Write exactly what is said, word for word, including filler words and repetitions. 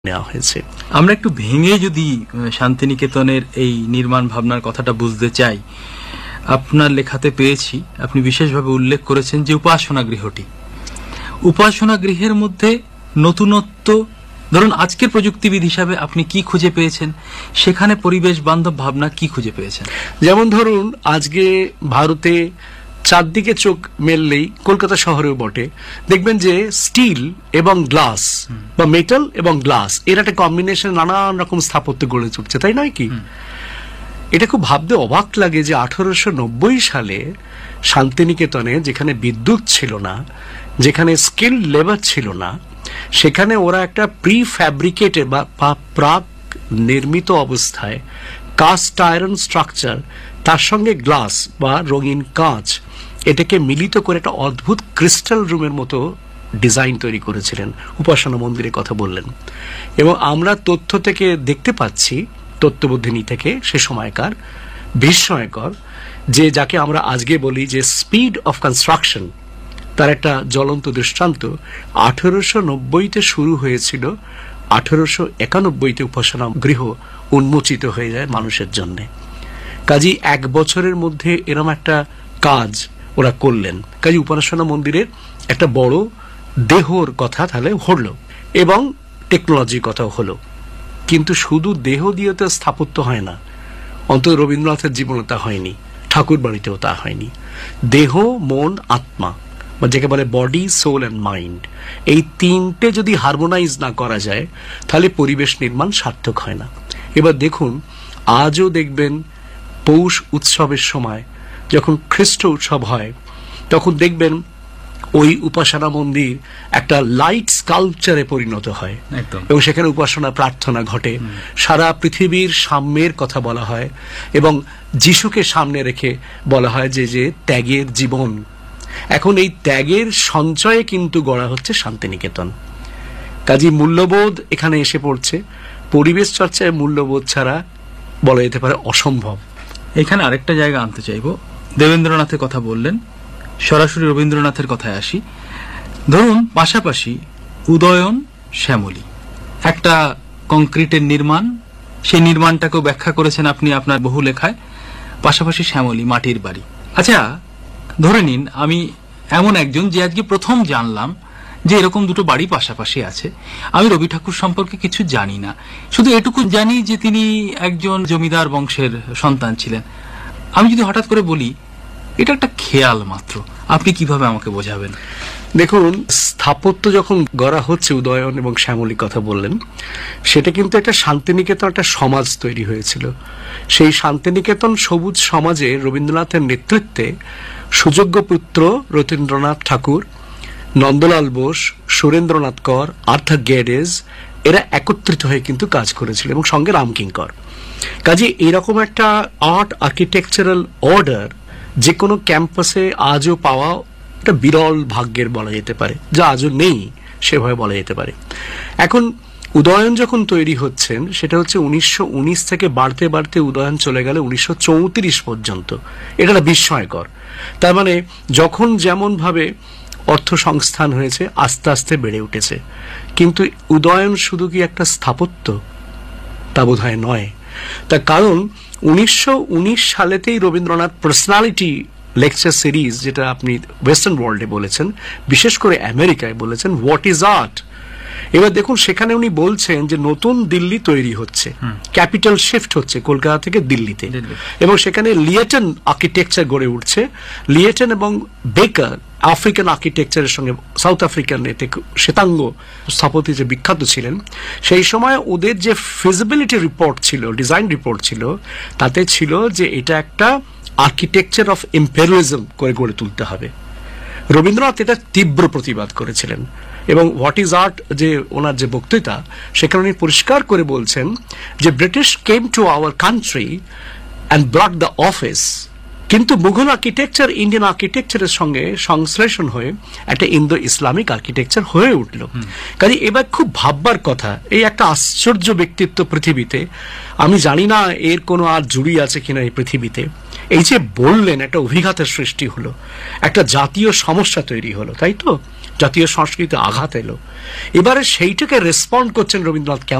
নেওয়া হয়েছে। আমরা একটু ভেঙে যদি শান্তিনিকেতনের এই নির্মাণ ভাবনার কথাটা বুঝতে চাই, আপনার লেখাতে পেয়েছি আপনি বিশেষভাবে উল্লেখ করেছেন যে উপাসনা গৃহটি, উপাসনা গৃহের মধ্যে নতুনত্ব, ধরুন আজকের প্রযুক্তিবিদ হিসাবে আপনি কি খুঁজে পেয়েছেন, সেখানে পরিবেশ বান্ধব ভাবনা কি খুঁজে পেয়েছেন? যেমন ধরুন আজকে ভারতে চারদিকে চোখ মেললেই, কলকাতা শহরেও বটে, দেখবেন যে স্টিল এবং গ্লাস বা মেটাল এবং গ্লাস এর একটা কম্বিনেশন নানান রকম স্থাপত্য গড়ে উঠছে, তাই নয় কি? এটা খুব ভাবতে অবাক লাগে যে আঠারোশো নব্বই সালে শান্তিনিকেতনে, যেখানে বিদ্যুৎ ছিল না, যেখানে স্কিল লেবার ছিল না, সেখানে ওরা একটা প্রি ফ্যাব্রিকেটেড বা প্রাক নির্মিত অবস্থায় কাস্ট আয়রন স্ট্রাকচার, তার সঙ্গে গ্লাস বা রঙিন কাঁচ, এটাকে মিলিত করে একটা অদ্ভুত ক্রিস্টাল রুমের মতো ডিজাইন তৈরি করেছিলেন। উপাসনা মন্দিরের কথা বললেন, এবং আমরা তথ্য থেকে দেখতে পাচ্ছি, তত্ত্ববোধিনী থেকে, সে সময়কার বিস্ময়কর, যে যাকে আমরা আজকে বলি যে স্পিড অফ কনস্ট্রাকশন, তার একটা জ্বলন্ত দৃষ্টান্ত আঠেরোশো নব্বইতে শুরু হয়েছিল, আঠেরোশো একানব্বইতে উপাসনা গৃহ উন্মোচিত হয়ে যায় মানুষের জন্য। কাজী এক বছরের মধ্যে এরম একটা কাজ ওরা করলেন। কাজী উপাসনা মন্দিরের একটা বড় দেহর কথা তাহলে হলো, এবং টেকনোলজির কথাও হলো। কিন্তু শুধু দেহ দিয়ে তো স্থাপত্য হয় না, অন্তত রবীন্দ্রনাথের জীবনে তা হয়নি, ঠাকুর বাড়িতেও তা হয়নি। দেহ, মন, আত্মা, বা যাকে বলে বডি, সোল অ্যান্ড মাইন্ড, এই তিনটে যদি হারমোনাইজ না করা যায় তাহলে পরিবেশ নির্মাণ সার্থক হয় না। এবার দেখুন, আজও দেখবেন পৌষ উৎসবের সময় যখন খ্রিস্ট উৎসব হয়, তখন দেখবেন ওই উপাসনা মন্দির একটা লাইট স্কাল্পচারে পরিণত হয়, এবং সেখানে উপাসনা প্রার্থনা ঘটে, সারা পৃথিবীর সাম্যের কথা বলা হয়, এবং যিশুকে সামনে রেখে বলা হয় যে যে ত্যাগের জীবন। এখন এই ত্যাগের সঞ্চয়ে কিন্তু গড়া হচ্ছে শান্তিনিকেতন। কাজী মূল্যবোধ এখানে এসে পড়ছে। পরিবেশ চর্চায় মূল্যবোধ ছাড়া বলা যেতে পারে অসম্ভব। এখানে আরেকটা জায়গা আনতে চাইব, দেবেন্দ্রনাথের কথা বললেন, সরাসরি রবীন্দ্রনাথের কথায় আসি। ধরুন পাশাপাশি উদয়ন, শ্যামলী, একটা কংক্রিটের নির্মাণ, সেই নির্মাণটাকেও ব্যাখ্যা করেছেন আপনি আপনার বহু লেখায়। পাশাপাশি শ্যামলী, মাটির বাড়ি। আচ্ছা, ধরে নিন আমি এমন একজন যে আজকে প্রথম জানলাম যে এরকম দুটো বাড়ি পাশাপাশি আছে। আমি রবি ঠাকুর সম্পর্কে কিছু জানি না, শুধু এটুকু জানি যে তিনি একজন জমিদার বংশের সন্তান ছিলেন। আমি যদি হঠাৎ করে বলি এটা একটা খেয়াল মাত্র, আপনি কিভাবে আমাকে বোঝাবেন? দেখুন, স্থাপত্য যখন গড়া হচ্ছে, উদয়ন এবং শ্যামলী কথা বললেন, সেটা কিন্তু একটা শান্তিনিকেতন, একটা সমাজ তৈরি হয়েছিল। সেই শান্তিনিকেতন সবুজ সমাজে রবীন্দ্রনাথের নেতৃত্বে সুযোগ্য পুত্র রতীন্দ্রনাথ ঠাকুর, নন্দলাল বোস, সুরেন্দ্রনাথ কর, আর্থার গেডেজ, এরা একত্রিত হয়ে কিন্তু কাজ করেছিল, এবং সঙ্গে রামকিঙ্কর। কাজে এরকম একটা আর্ট আর্কিটেকচারাল অর্ডার যে কোনো ক্যাম্পাসে আজও পাওয়া একটা বিরল ভাগ্যের বলা যেতে পারে, যা আজও নেই সেভাবে বলা যেতে পারে। এখন উদয়ন যখন তৈরি হচ্ছেন, সেটা হচ্ছে উনিশশো উনিশ থেকে বাড়তে বাড়তে উদয়ন চলে গেলে উনিশশো চৌত্রিশ পর্যন্ত। এটা একটা বিস্ময়কর। তার মানে যখন যেমন ভাবে অর্থ সংস্থান হয়েছে, আস্তে আস্তে বেড়ে উঠেছে। কিন্তু উদয়ন শুধু কি একটা স্থাপত্য? তা বোধ হয় নয়। তার কারণ উনিশশো উনিশ সালেতেই রবীন্দ্রনাথ পার্সোনালিটি লেকচার সিরিজ, যেটা আপনি ওয়েস্টার্ন ওয়ার্ল্ডে বলেছেন, বিশেষ করে আমেরিকায় বলেছেন, হোয়াট ইজ আর্ট। এবার দেখুন, সেখানে উনি বলছেন যে নতুন দিল্লি তৈরি হচ্ছে, ক্যাপিটাল শিফট হচ্ছে কলকাতা থেকে দিল্লিতে, এবং সেখানে লিয়েটন আর্কিটেকচার গড়ে উঠছে। লিয়েটন এবং বেকার আফ্রিকান আর্কিটেকচারের সঙ্গে, সাউথ আফ্রিকান এতে শ্বেতাঙ্গ স্থপতি যে বিখ্যাত ছিলেন, সেই সময় ওদের যে ফিজিবিলিটি রিপোর্ট ছিল, ডিজাইন রিপোর্ট ছিল, তাতে ছিল যে এটা একটা আর্কিটেকচার অফ ইম্পেরিয়ালিজম করে গড়ে তুলতে হবে। রবীন্দ্রনাথ এটা তীব্র প্রতিবাদ করেছিলেন, এবং হোয়াট ইজ আর্ট যে ওনার যে বক্তৃতা, সেখানে উনি পরিষ্কার করে বলছেন যে British came to our country and brought the office, কিন্তু মুঘল আর্কিটেকচার ইন্ডিয়ান আর্কিটেকচারের সঙ্গে সংশ্লেষণ হয়ে একটা ইন্দো ইসলামিক আর্কিটেকচার হয়ে উঠল। কাজে এবার খুব ভাববার কথা, এই একটা আশ্চর্য ব্যক্তিত্ব পৃথিবীতে, আমি জানি না এর কোনো আর জুড়ি আছে কিনা এই পৃথিবীতে, এই যে বললেন, একটা অভিঘাতের সৃষ্টি হলো, একটা জাতীয় সমস্যা তৈরি হলো, তাই তো? জাতীয় সংস্কৃতি আঘাত এলো। এবারে সেইটাকে রেসপন্ড করছেন রবীন্দ্রনাথ